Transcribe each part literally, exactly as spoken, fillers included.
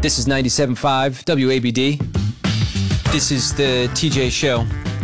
This is ninety-seven point five W A B D. This is the T J Show.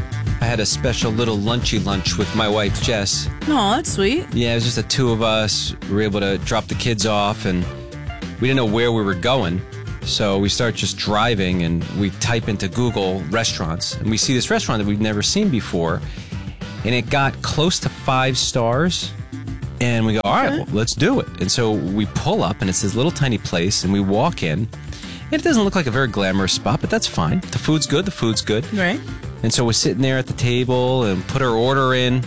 I had a special little lunchy lunch with my wife, Jess. Oh, that's sweet. Yeah, it was just the two of us. We were able to drop the kids off, and we didn't know where we were going. So we start just driving, and we type into Google restaurants, and we see this restaurant that we've never seen before, and it got close to five stars. And we go, all right, well, let's do it. And so we pull up, and it's this little tiny place, and we walk in. And it doesn't look like a very glamorous spot, but that's fine. The food's good. The food's good. Right. And so we're sitting there at the table and put our order in.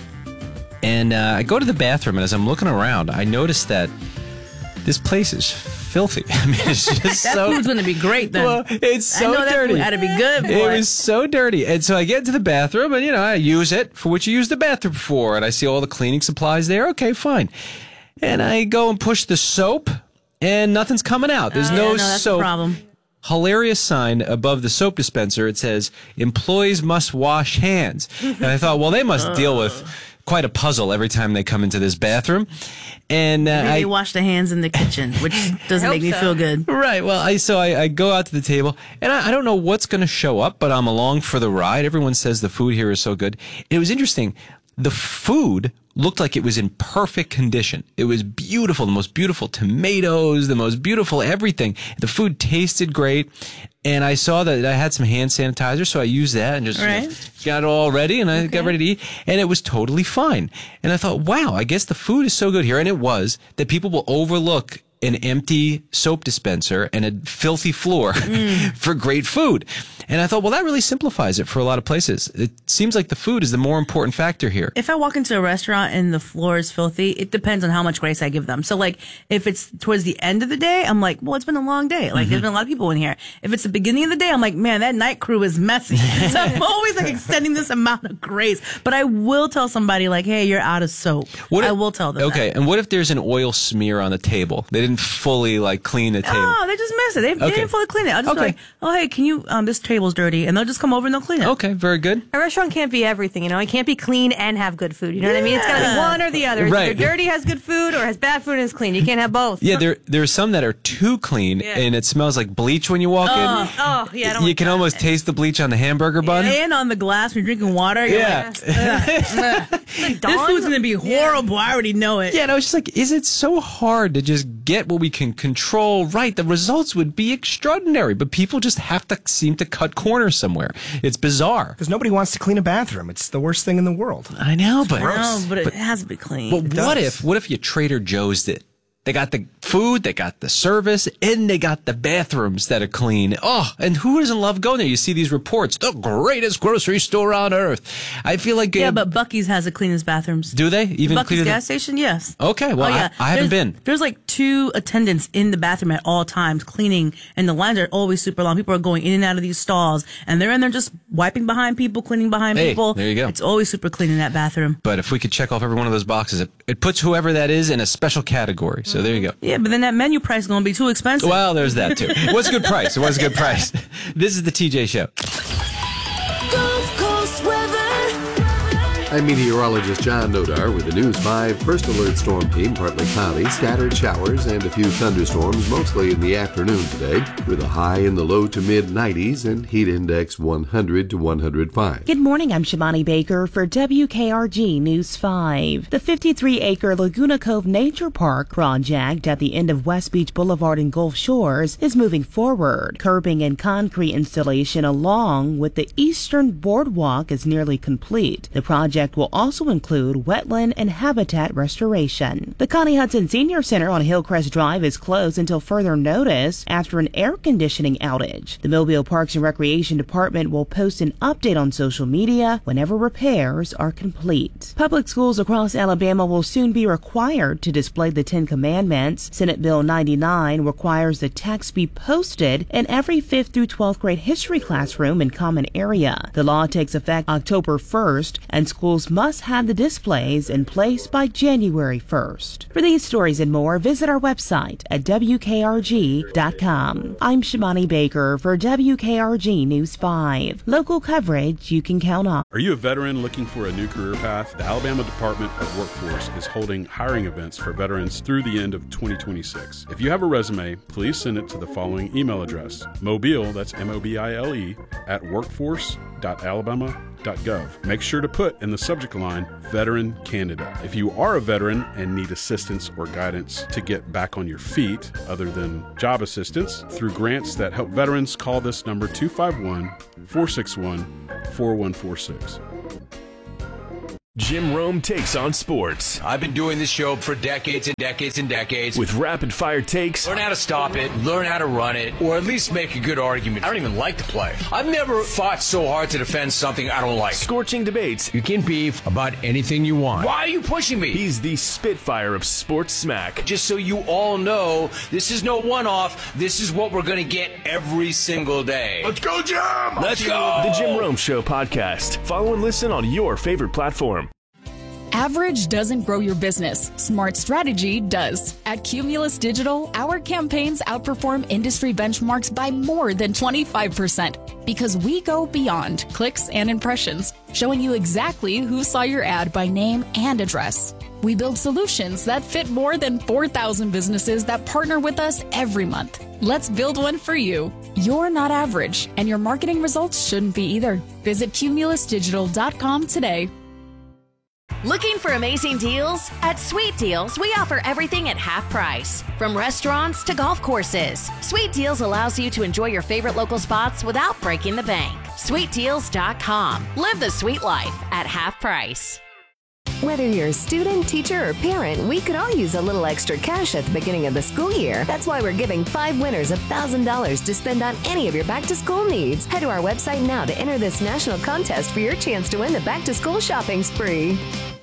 And uh, I go to the bathroom, and as I'm looking around, I notice that this place is filthy. I mean, it's just that so... food's going to be great, then. Well, it's so I know dirty. That food had to be good, boy. It was so dirty. And so I get into the bathroom, and, you know, I use it for what you use the bathroom for. And I see all the cleaning supplies there. Okay, fine. And I go and push the soap, and nothing's coming out. There's uh, no, yeah, no that's soap. The problem. Hilarious sign above the soap dispenser. It says, employees must wash hands. And I thought, well, they must deal with quite a puzzle every time they come into this bathroom. And uh, Maybe I they wash their hands in the kitchen, which doesn't make me so. feel good. Right. Well, I so I, I go out to the table, and I, I don't know what's going to show up, but I'm along for the ride. Everyone says the food here is so good. It was interesting. The food looked like it was in perfect condition. It was beautiful, the most beautiful tomatoes, the most beautiful everything. The food tasted great. And I saw that I had some hand sanitizer, so I used that and just right. you know, got it all ready, and I okay. got ready to eat. And it was totally fine. And I thought, wow, I guess the food is so good here. And it was, that people will overlook an empty soap dispenser and a filthy floor mm. for great food. And I thought, well, that really simplifies it for a lot of places. It seems like the food is the more important factor here. If I walk into a restaurant and the floor is filthy, it depends on how much grace I give them. So, like, if it's towards the end of the day, I'm like, well, it's been a long day. Like, mm-hmm. there's been a lot of people in here. If it's the beginning of the day, I'm like, man, that night crew is messy. So I'm always, like, extending this amount of grace. But I will tell somebody, like, hey, you're out of soap. What if, I will tell them Okay, that. And what if there's an oil smear on the table? They didn't fully, like, clean the table. Oh, they just messed it. They, okay. they didn't fully clean it. I'll just okay. be like, oh, hey, can you, um, this table's dirty. And they'll just come over and they'll clean it. Okay, very good. A restaurant can't be everything, you know? It can't be clean and have good food. You know yeah. what I mean? It's got to be one or the other. It's right. either dirty, has good food, or has bad food and is clean. You can't have both. Yeah, there there are some that are too clean, yeah. and it smells like bleach when you walk oh. in. Oh, yeah, I don't You like can that. almost taste the bleach on the hamburger bun. And on the glass when you're drinking water. You're yeah. Like, this food's going to be horrible. Yeah. I already know it. Yeah, and I was just like, is it so hard to just get what we can control right? The results would be extraordinary, but people just have to seem to cut corners somewhere. It's bizarre. Because nobody wants to clean a bathroom. It's the worst thing in the world. I know, but... I know, but it but, has to be clean. But what if, what if you Trader Joe's it? They got the food, they got the service, and they got the bathrooms that are clean. Oh, and who doesn't love going there? You see these reports, the greatest grocery store on earth. I feel like... Yeah, uh, but Buc-ee's has the cleanest bathrooms. Do they? Even Buc-ee's cleaner gas than... station, yes. Okay, well, oh, yeah. I, I haven't there's, been. There's like two attendants in the bathroom at all times cleaning, and the lines are always super long. People are going in and out of these stalls, and they're in there just wiping behind people, cleaning behind hey, people. There you go. It's always super clean in that bathroom. But if we could check off every one of those boxes, it, it puts whoever that is in a special category. So there you go. Yeah, but then that menu price is going to be too expensive. Well, there's that too. It was a good price. It was a good price. This is the T J Show. Gulf Coast weather. I'm meteorologist John Nodar with the News five First Alert Storm Team. Partly cloudy, scattered showers, and a few thunderstorms, mostly in the afternoon today, with a high in the low to mid nineties and heat index one hundred to one hundred five. Good morning, I'm Shivani Baker for W K R G News five. The fifty-three acre Laguna Cove Nature Park project at the end of West Beach Boulevard and Gulf Shores is moving forward. Curbing and concrete installation along with the eastern boardwalk is nearly complete. The project will also include wetland and habitat restoration. The Connie Hudson Senior Center on Hillcrest Drive is closed until further notice after an air conditioning outage. The Mobile Parks and Recreation Department will post an update on social media whenever repairs are complete. Public schools across Alabama will soon be required to display the Ten Commandments. Senate Bill ninety-nine requires the text be posted in every fifth through twelfth grade history classroom and common area. The law takes effect October first, and schools schools must have the displays in place by January first. For these stories and more, visit our website at W K R G dot com. I'm Shimani Baker for W K R G News five. Local coverage you can count on. Are you a veteran looking for a new career path? The Alabama Department of Workforce is holding hiring events for veterans through the end of twenty twenty-six. If you have a resume, please send it to the following email address: Mobile, that's M O B I L E, at workforce dot alabama dot gov. Make sure to put in the subject line Veteran Candidate. If you are a veteran and need assistance or guidance to get back on your feet, other than job assistance, through grants that help veterans, call this number two five one, four six one, four one four six. Jim Rome takes on sports. I've been doing this show for decades and decades and decades. With rapid-fire takes. Learn how to stop it, learn how to run it, or at least make a good argument. I don't even like to play. I've never fought so hard to defend something I don't like. Scorching debates. You can beef about anything you want. Why are you pushing me? He's the Spitfire of sports smack. Just so you all know, this is no one-off. This is what we're going to get every single day. Let's go, Jim! Let's go! The Jim Rome Show podcast. Follow and listen on your favorite platform. Average doesn't grow your business. Smart strategy does. At Cumulus Digital, our campaigns outperform industry benchmarks by more than twenty-five percent because we go beyond clicks and impressions, showing you exactly who saw your ad by name and address. We build solutions that fit more than four thousand businesses that partner with us every month. Let's build one for you. You're not average, and your marketing results shouldn't be either. Visit cumulus digital dot com today. Looking for amazing deals? At Sweet Deals, we offer everything at half price. From restaurants to golf courses, Sweet Deals allows you to enjoy your favorite local spots without breaking the bank. sweet deals dot com. Live the sweet life at half price. Whether you're a student, teacher, or parent, we could all use a little extra cash at the beginning of the school year. That's why we're giving five winners one thousand dollars to spend on any of your back-to-school needs. Head to our website now to enter this national contest for your chance to win the back-to-school shopping spree.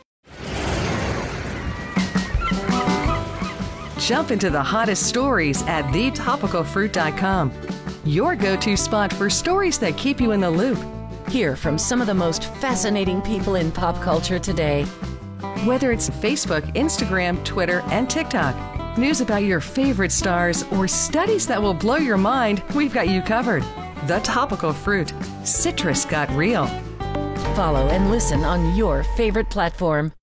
Jump into the hottest stories at the topical fruit dot com. Your go-to spot for stories that keep you in the loop. Hear from some of the most fascinating people in pop culture today. Whether it's Facebook, Instagram, Twitter, and TikTok, news about your favorite stars, or studies that will blow your mind, we've got you covered. The Topical Fruit. Citrus got real. Follow and listen on your favorite platform.